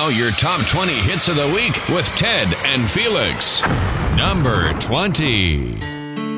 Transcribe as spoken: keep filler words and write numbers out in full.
Now, your top twenty hits of the week with Ted and Felix. Number twenty.